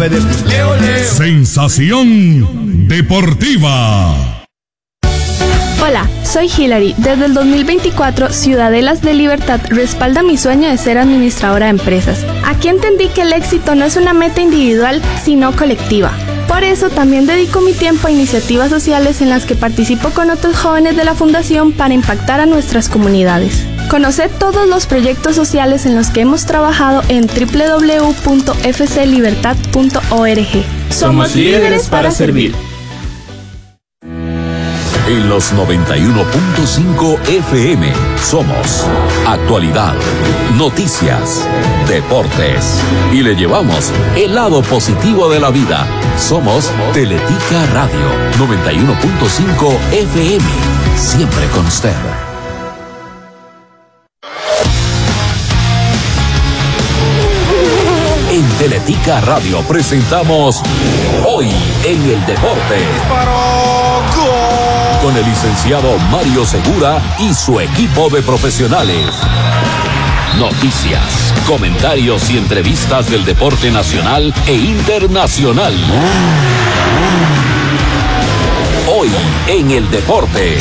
obedezco. Leo, Leo. Sensación deportiva. Hola, soy Hilary. Desde el 2024, Ciudadelas de Libertad respalda mi sueño de ser administradora de empresas. Aquí entendí que el éxito no es una meta individual, sino colectiva. Por eso también dedico mi tiempo a iniciativas sociales en las que participo con otros jóvenes de la Fundación para impactar a nuestras comunidades. Conoced todos los proyectos sociales en los que hemos trabajado en www.fclibertad.org. Somos líderes para servir. En los 91.5 FM somos actualidad, noticias, deportes y le llevamos el lado positivo de la vida. Somos Teletica Radio 91.5 FM, siempre con usted. En Teletica Radio presentamos Hoy en el Deporte. Con el licenciado Mario Segura y su equipo de profesionales. Noticias, comentarios y entrevistas del deporte nacional e internacional. Hoy en el Deporte.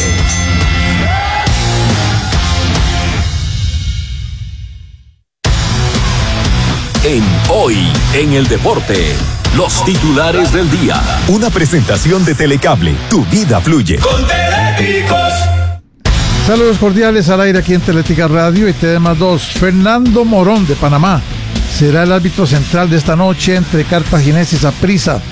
En Hoy en el Deporte. Los titulares del día. Una presentación de Telecable. Tu vida fluye. Con Teléticos. Saludos cordiales al aire aquí en Teletica Radio y TD+2. Fernando Morón de Panamá será el árbitro central de esta noche entre Cartaginés y Saprissa.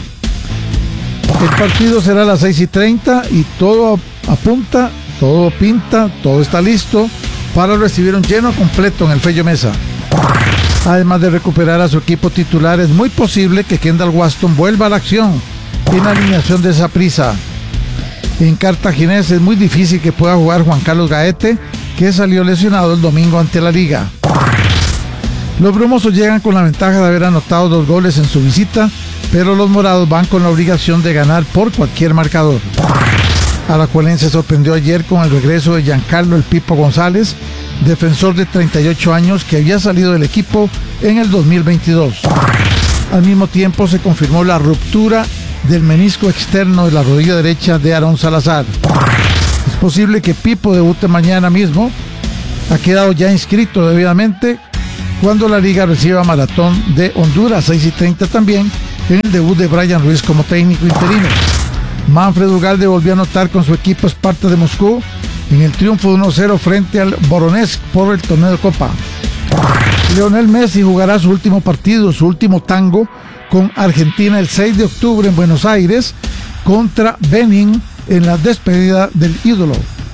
El partido será a las 6:30 y todo apunta, todo pinta, todo está listo para recibir un lleno completo en el Fello Mesa. Además de recuperar a su equipo titular, es muy posible que Kendall Waston vuelva a la acción en la alineación de Saprissa. En Cartaginés es muy difícil que pueda jugar Juan Carlos Gaete, que salió lesionado el domingo ante la Liga. Los brumosos llegan con la ventaja de haber anotado 2 goles en su visita, pero los morados van con la obligación de ganar por cualquier marcador. Alajuelense sorprendió ayer con el regreso de Giancarlo El Pipo González, defensor de 38 años que había salido del equipo en el 2022. Al mismo tiempo se confirmó la ruptura del menisco externo de la rodilla derecha de Aarón Salazar. Es posible que Pipo debute mañana mismo. Ha quedado ya inscrito debidamente cuando la liga reciba Maratón de Honduras, 6:30 también, en el debut de Brian Ruiz como técnico interino. Manfred Ugalde volvió a anotar con su equipo Esparta de Moscú en el triunfo de 1-0 frente al Voronezh por el torneo de Copa. Lionel Messi jugará su último partido, su último tango con Argentina el 6 de octubre en Buenos Aires contra Benin en la despedida del ídolo.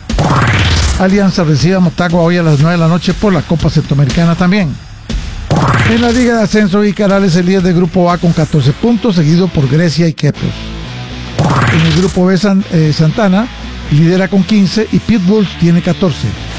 Alianza recibe a Motagua hoy a las 9 de la noche por la Copa Centroamericana también. En la Liga de Ascenso, Vicaral es el líder del Grupo A con 14 puntos, seguido por Grecia y Quepos. En el Grupo B, Santana lidera con 15 y Pitbulls tiene 14.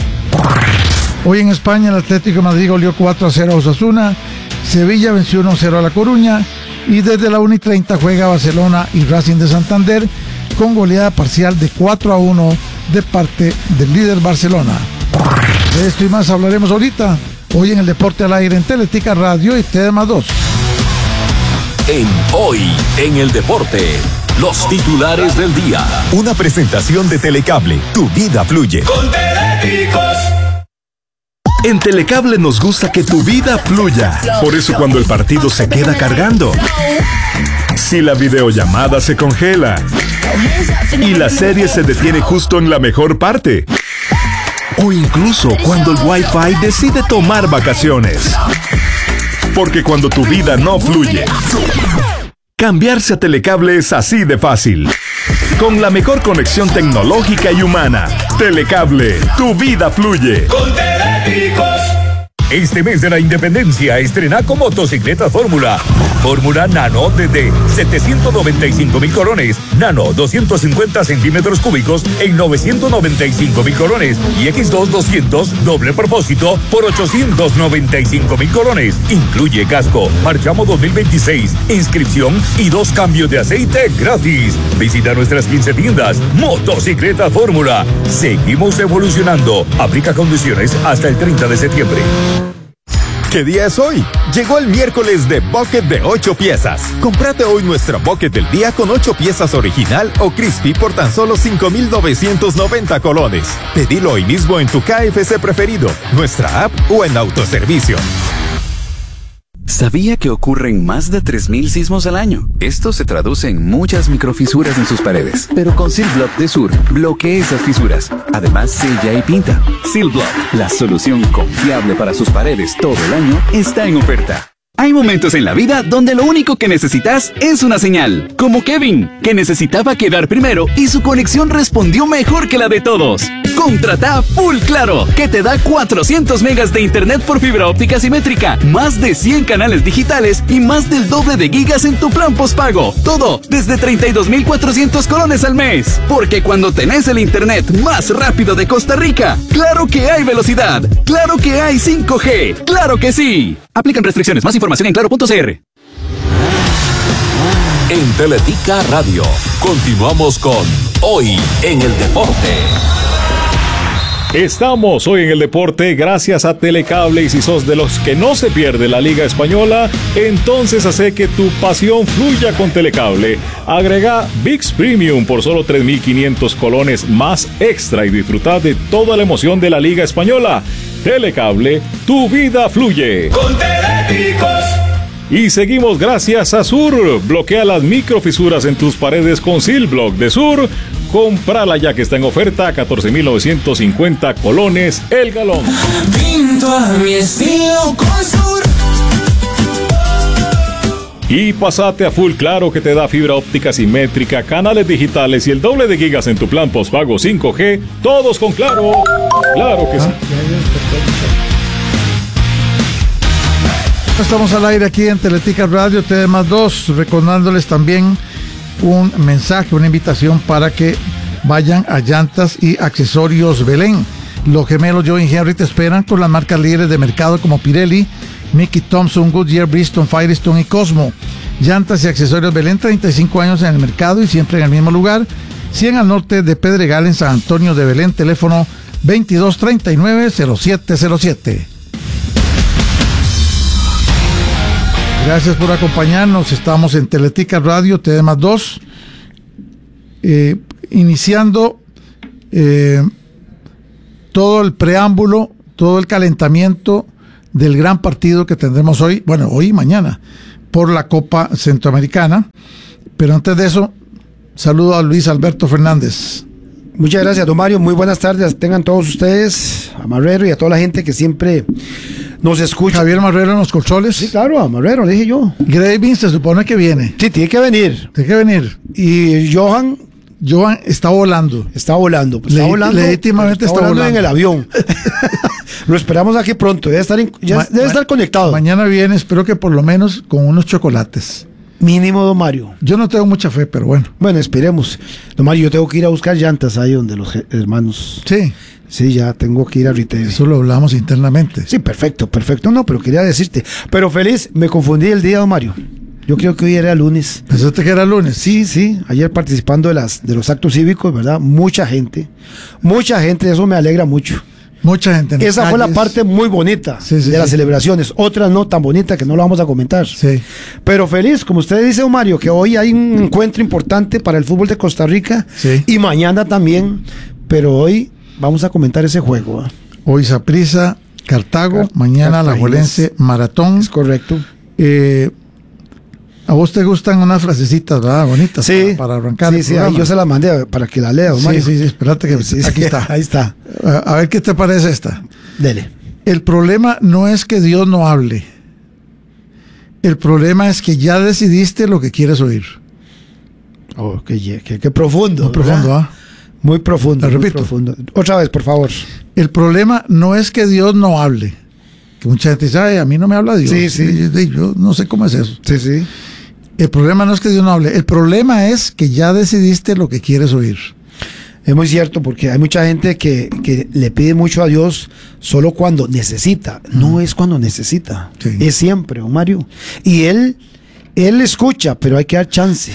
Hoy en España el Atlético de Madrid goleó 4-0 a Osasuna, Sevilla venció 1-0 a La Coruña y desde la 1:30 juega Barcelona y Racing de Santander con goleada parcial de 4-1 de parte del líder Barcelona. De esto y más hablaremos ahorita, hoy en el Deporte al Aire en Teletica Radio y TD+2. En Hoy en el Deporte. Los titulares del día. Una presentación de Telecable. Tu vida fluye. Con Teléticos. En Telecable nos gusta que tu vida fluya. Por eso cuando el partido se queda cargando, si la videollamada se congela y la serie se detiene justo en la mejor parte, o incluso cuando el Wi-Fi decide tomar vacaciones. Porque cuando tu vida no fluye, cambiarse a Telecable es así de fácil. Con la mejor conexión tecnológica y humana. Telecable, tu vida fluye. Con Teléticos. Este mes de la Independencia estrena con motocicleta Fórmula. Fórmula Nano desde 795,000 colones. Nano 250 centímetros cúbicos en 995,000 colones. Y X2 200 doble propósito por 895,000 colones. Incluye casco, marchamo 2026, inscripción y 2 cambios de aceite gratis. Visita nuestras 15 tiendas. Motocicleta Fórmula. Seguimos evolucionando. Aplica condiciones hasta el 30 de septiembre. ¿Qué día es hoy? Llegó el miércoles de Bucket de 8 piezas. Cómprate hoy nuestra Bucket del día con 8 piezas original o crispy por tan solo 5,990 colones. Pedilo hoy mismo en tu KFC preferido, nuestra app o en autoservicio. ¿Sabía que ocurren más de 3,000 sismos al año? Esto se traduce en muchas microfisuras en sus paredes. Pero con Silblock de Sur, bloquea esas fisuras. Además, sella y pinta. Silblock, la solución confiable para sus paredes todo el año, está en oferta. Hay momentos en la vida donde lo único que necesitas es una señal. Como Kevin, que necesitaba quedar primero y su conexión respondió mejor que la de todos. Contrata Full Claro, que te da 400 megas de internet por fibra óptica simétrica, más de 100 canales digitales y más del doble de gigas en tu plan postpago. Todo desde 32,400 colones al mes. Porque cuando tenés el internet más rápido de Costa Rica, claro que hay velocidad, claro que hay 5G, claro que sí. Aplican restricciones. Más información en claro.cr. En Teletica Radio, continuamos con Hoy en el Deporte. Estamos hoy en el deporte gracias a Telecable, y si sos de los que no se pierde la Liga Española, entonces hace que tu pasión fluya con Telecable. Agrega ViX Premium por solo 3,500 colones más extra y disfruta de toda la emoción de la Liga Española. Telecable, tu vida fluye. Con Teléticos. Y seguimos gracias a Sur. Bloquea las microfisuras en tus paredes con Silblock de Sur. Comprala ya que está en oferta a 14,950 colones el galón. Pinto a mi estilo con Sur. Y pasate a Full Claro, que te da fibra óptica simétrica, canales digitales y el doble de gigas en tu plan postpago 5G. Todos con Claro. Claro que sí. Estamos al aire aquí en Teletica Radio, TD+2, recordándoles también un mensaje, una invitación para que vayan a Llantas y Accesorios Belén. Los gemelos Joe y Henry te esperan con las marcas líderes de mercado como Pirelli, Mickey Thompson, Goodyear, Bridgestone, Firestone y Cosmo. Llantas y Accesorios Belén, 35 años en el mercado y siempre en el mismo lugar. 100 al norte de Pedregal, en San Antonio de Belén, teléfono 2239-0707. Gracias por acompañarnos. Estamos en Teletica Radio, TD+2, iniciando todo el preámbulo, todo el calentamiento del gran partido que tendremos hoy, bueno, hoy y mañana, por la Copa Centroamericana. Pero antes de eso, saludo a Luis Alberto Fernández. Muchas gracias, don Mario. Muy buenas tardes. Tengan todos ustedes, a Marrero y a toda la gente que siempre nos escucha. Javier Marrero en los controles. Sí, claro, a Marrero, le dije yo. Graving se supone que viene. Sí, tiene que venir. Tiene que venir. Y Johan está volando. Está volando. Pues está volando. Legítimamente está volando en el avión. Lo esperamos aquí pronto. Debe estar conectado. Mañana viene, espero que por lo menos con unos chocolates. Mínimo, don Mario. Yo no tengo mucha fe, pero bueno. Bueno, esperemos. Don Mario, yo tengo que ir a buscar llantas ahí donde los hermanos. Sí. Sí, ya tengo que ir a retail. Eso lo hablamos internamente. Sí, perfecto. No, pero quería decirte. Pero feliz, me confundí el día, don Mario. Yo creo que hoy era lunes. ¿Pensaste que era lunes? Sí. Ayer participando de los actos cívicos, ¿verdad? Mucha gente, eso me alegra mucho. Mucha gente. Esa fue la parte muy bonita de las celebraciones. Otras no tan bonitas que no lo vamos a comentar. Sí. Pero feliz, como usted dice, don Mario, que hoy hay un encuentro importante para el fútbol de Costa Rica. Sí. Y mañana también. Pero hoy vamos a comentar ese juego. Hoy Saprissa, Cartago, mañana Alajuelense, Maratón. Es correcto. A vos te gustan unas frasecitas, ¿verdad? Bonitas. Sí. Para arrancar. Sí, ahí yo se las mandé para que la lea, don Mario. Sí, espérate que aquí está. Ahí está. A ver qué te parece esta. Dele. El problema no es que Dios no hable. El problema es que ya decidiste lo que quieres oír. Oh, qué profundo. Muy profundo, ¿ah? Muy profundo. Lo repito. Profundo. Otra vez, por favor. El problema no es que Dios no hable. Que mucha gente dice, ay, a mí no me habla Dios. Sí. Yo no sé cómo es eso. Sí. El problema no es que Dios no hable. El problema es que ya decidiste lo que quieres oír. Es muy cierto, porque hay mucha gente que le pide mucho a Dios solo cuando necesita. No es cuando necesita. Sí. Es siempre, don Mario. Y Él escucha, pero hay que dar chance.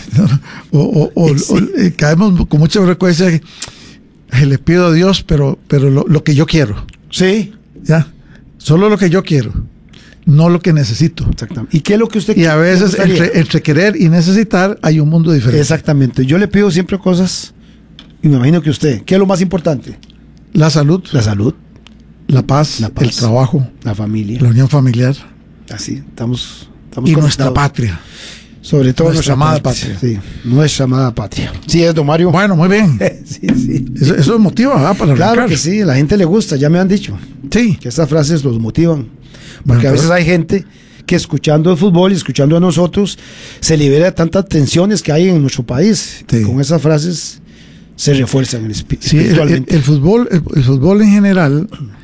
Caemos con mucha frecuencia que le pido a Dios, pero lo que yo quiero. Sí. ¿Ya? Solo lo que yo quiero. no lo que necesito. Exactamente. ¿Y qué es lo que usted quiere? Y a veces entre querer y necesitar hay un mundo diferente. Exactamente. Yo le pido siempre cosas, y me imagino que usted, ¿qué es lo más importante? La salud. La salud. La paz, el trabajo. La familia. La unión familiar. Así, estamos y nuestra patria. Sobre todo nuestra amada patria. Sí, nuestra amada patria. Sí, es, don Mario. Bueno, muy bien. Sí. Eso motiva, ¿verdad? Para claro arrancar. que sí, a la gente le gusta, ya me han dicho. Sí. Que estas frases los motivan. Porque a veces hay gente que escuchando el fútbol y escuchando a nosotros se libera de tantas tensiones que hay en nuestro país. Sí. Con esas frases se refuerzan espiritualmente. El fútbol en general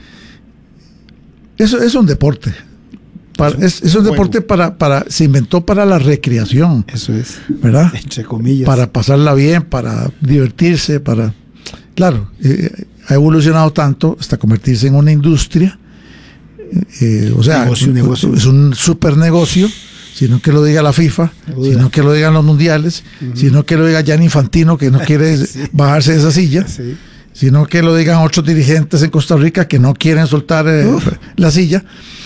es un deporte. Es un deporte se inventó para la recreación. Eso es. ¿Verdad? Entre comillas. Para pasarla bien, para divertirse, Claro, ha evolucionado tanto hasta convertirse en una industria. O sea, negocio. Es un super negocio, sino que lo diga la FIFA, sino que lo digan los mundiales, sino que lo diga Gianni Infantino, que no quiere bajarse de esa silla, sino que lo digan otros dirigentes en Costa Rica que no quieren soltar la silla.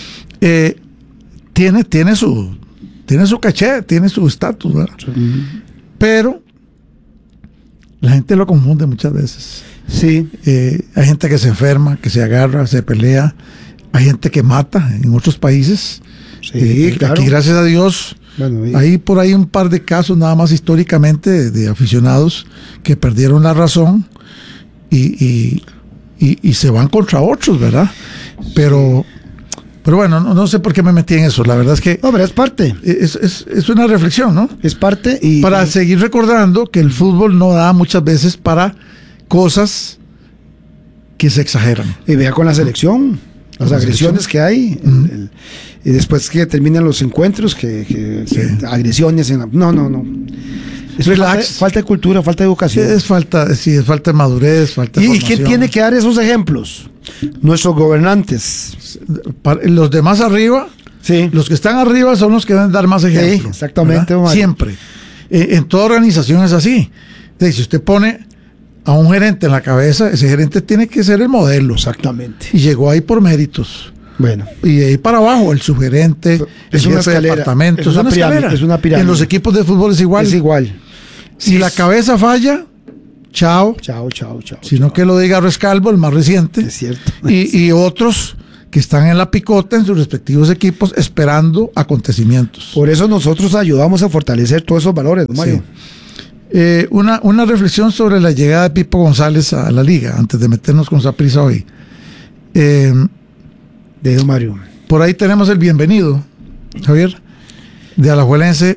Tiene su caché, tiene su estatus, ¿verdad? Pero la gente lo confunde muchas veces. Sí. Hay gente que se enferma, que se agarra, se pelea. Hay gente que mata en otros países. Sí, claro. Aquí, gracias a Dios, hay por ahí un par de casos nada más históricamente de aficionados que perdieron la razón y se van contra otros, ¿verdad? Pero bueno, no sé por qué me metí en eso. La verdad es que... No, pero es parte. Es una reflexión, ¿no? Es parte para seguir recordando que el fútbol no da muchas veces para cosas que se exageran. Y vea con la selección, las agresiones que hay. Y después que terminan los encuentros, que agresiones. No. Es falta de cultura, falta de educación. Es falta de madurez, falta de formación. ¿Y quién tiene que dar esos ejemplos? Nuestros gobernantes. Los demás arriba, los que están arriba son los que deben dar más ejemplos. Sí, exactamente. Siempre. En toda organización es así. Entonces, si usted pone a un gerente en la cabeza, ese gerente tiene que ser el modelo. Exactamente. Y llegó ahí por méritos. Bueno. Y de ahí para abajo, el subgerente, el jefe de departamento. Es una pirámide. En los equipos de fútbol es igual. Es igual. Si la cabeza falla, chao. Sino que lo diga Rescalvo, el más reciente. Es cierto. Y otros que están en la picota en sus respectivos equipos esperando acontecimientos. Por eso nosotros ayudamos a fortalecer todos esos valores, Mario. Sí. Una reflexión sobre la llegada de Pipo González a la liga, antes de meternos con Saprissa hoy. De don Mario. Por ahí tenemos el bienvenido, Javier, de Alajuelense.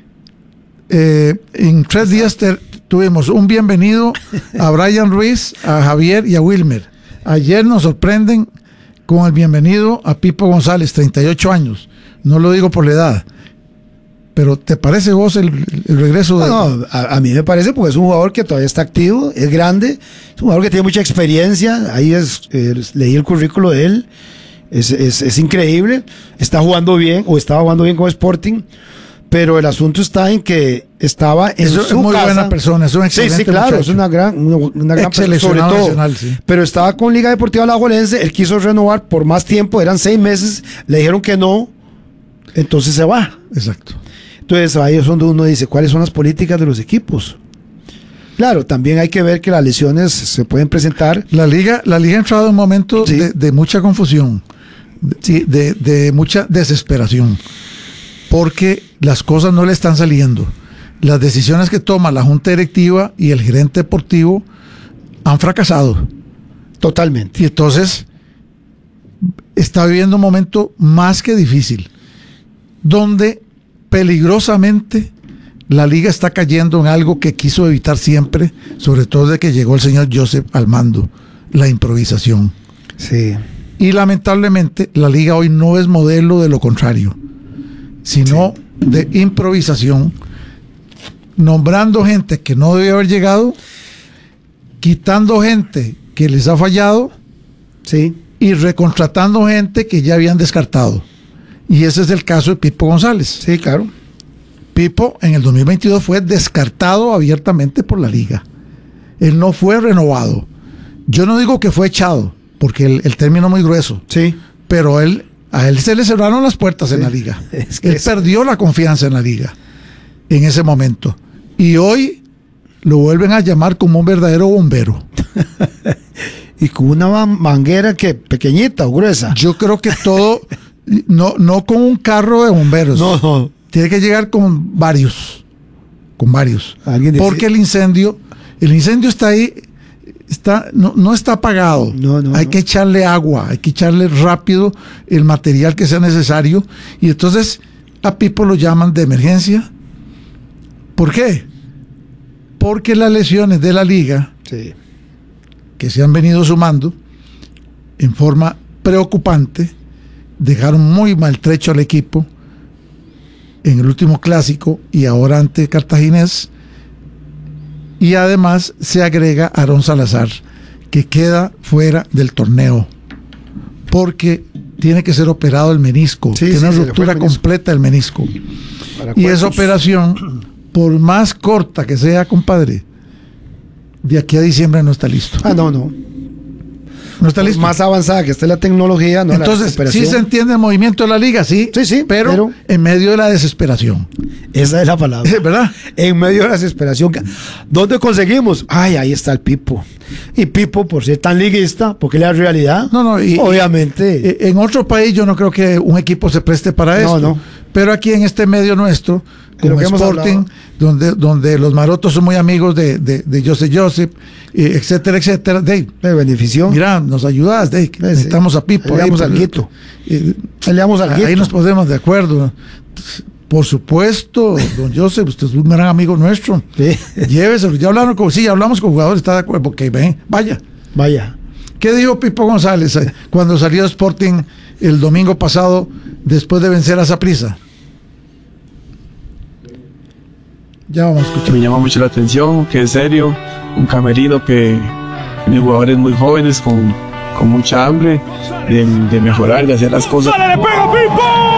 En 3 días tuvimos un bienvenido a Brian Ruiz, a Javier y a Wilmer. Ayer nos sorprenden con el bienvenido a Pipo González, 38 años. No lo digo por la edad. Pero ¿te parece vos el regreso de...? No, a mí me parece porque es un jugador que todavía está activo, es grande, es un jugador que tiene mucha experiencia. Ahí leí el currículo de él, es increíble, está jugando bien, o estaba jugando bien con Sporting, pero el asunto está en que estaba en su casa. Es muy buena persona, es un excelente Sí, claro, muchacho. Es una gran persona, sobre todo. Nacional, sí. Pero estaba con Liga Deportiva Alajuelense, él quiso renovar por más tiempo, eran 6 meses, le dijeron que no, entonces se va. Exacto. Entonces ahí es donde uno dice, ¿cuáles son las políticas de los equipos? Claro, también hay que ver que las lesiones se pueden presentar. La liga ha entrado en un momento de mucha confusión, de mucha desesperación, porque las cosas no le están saliendo. Las decisiones que toma la junta directiva y el gerente deportivo han fracasado. Totalmente. Y entonces está viviendo un momento más que difícil, donde peligrosamente la liga está cayendo en algo que quiso evitar siempre, sobre todo desde que llegó el señor Joseph al mando, la improvisación. Sí. Y lamentablemente la liga hoy no es modelo de lo contrario, sino de improvisación, nombrando gente que no debe haber llegado, quitando gente que les ha fallado, y recontratando gente que ya habían descartado. Y ese es el caso de Pipo González. Sí, claro. Pipo en el 2022 fue descartado abiertamente por la liga. Él no fue renovado. Yo no digo que fue echado, porque el término es muy grueso. Sí. Pero él A él se le cerraron las puertas en la liga. Él perdió la confianza en la liga en ese momento. Y hoy lo vuelven a llamar como un verdadero bombero. Y con una manguera que pequeñita o gruesa. Yo creo que todo, no con un carro de bomberos. No. Tiene que llegar con varios. Porque el incendio está ahí. No está apagado. Hay que echarle agua, hay que echarle rápido el material que sea necesario. Y entonces a Pipo lo llaman de emergencia. ¿Por qué? Porque las lesiones de la liga, que se han venido sumando en forma preocupante, dejaron muy maltrecho al equipo en el último clásico y ahora ante Cartaginés. Y además se agrega Aarón Salazar, que queda fuera del torneo porque tiene que ser operado el menisco. Tiene una ruptura completa del menisco. Y esa operación, por más corta que sea, compadre, de aquí a diciembre no está listo. No está listo. Más avanzada que esté la tecnología, no. Entonces, sí se entiende el movimiento de la liga, sí, pero en medio de la desesperación. Esa es la palabra. ¿Verdad? En medio de la desesperación. ¿Dónde conseguimos? Ahí está el Pipo. Y Pipo, por ser tan liguista, porque es la realidad. Obviamente. En otro país yo no creo que un equipo se preste para esto. Pero aquí en este medio nuestro, como Sporting, donde los marotos son muy amigos de Joseph, etcétera, etcétera. De beneficio. Mira, nos ayudas, necesitamos a Pipo. Le damos algo. Ahí nos ponemos de acuerdo. Por supuesto, don Joseph, usted es un gran amigo nuestro. Lléveselo. Ya hablamos con jugadores, está de acuerdo. Ok, ven, vaya. ¿Qué dijo Pipo González cuando salió Sporting el domingo pasado después de vencer a Saprissa? Ya vamos a escuchar. Me llama mucho la atención, que es serio, un camerino que tiene jugadores muy jóvenes con mucha hambre de mejorar, de hacer las cosas. ¡Dale, le pega Pipo!